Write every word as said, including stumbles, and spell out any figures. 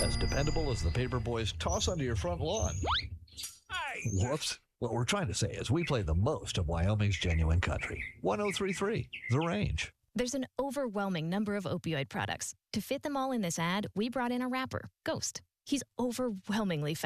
As dependable as the paper boys toss onto your front lawn. Whoops. What we're trying to say is we play the most of Wyoming's genuine country. one oh three point three, The Range. There's an overwhelming number of opioid products. To fit them all in this ad, we brought in a rapper, Ghost. He's overwhelmingly fast.